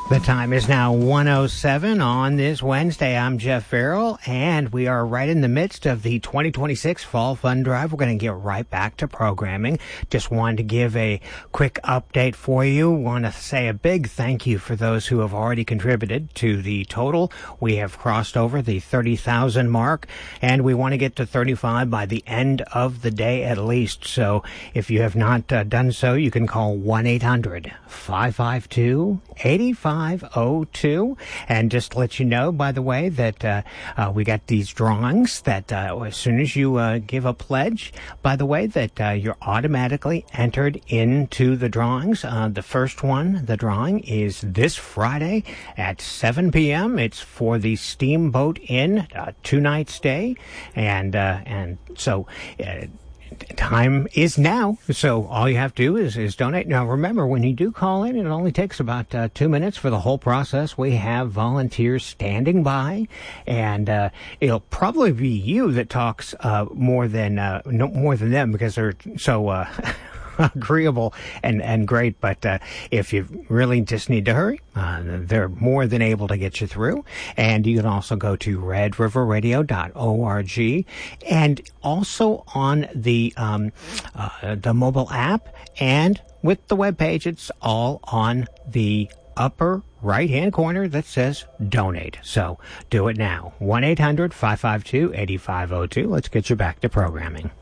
The time is now 1:07 on this Wednesday. I'm Jeff Farrell, and we are right in the midst of the 2026 Fall Fund Drive. We're going to get right back to programming. Just wanted to give a quick update for you. Want to say a big thank you for those who have already contributed to the total. We have crossed over the 30,000 mark, and we want to get to 35 by the end of the day at least. So if you have not done so, you can call 1-800-552-8502. And just to let you know, by the way, that we got these drawings that as soon as you give a pledge, by the way, that you're automatically entered into the drawings. The first one, the drawing, is this Friday at 7 p.m. It's for the Steamboat Inn 2-night stay. And so time is now, so all you have to do is donate. Now, remember, when you do call in, it only takes about 2 minutes for the whole process. We have volunteers standing by, and it'll probably be you that talks more than them, because they're so agreeable and great. But if you really just need to hurry, they're more than able to get you through. And you can also go to redriverradio.org, and also on the mobile app, and with the webpage, it's all on the upper right-hand corner that says donate. So do it now. 1-800-552-8502. Let's get you back to programming.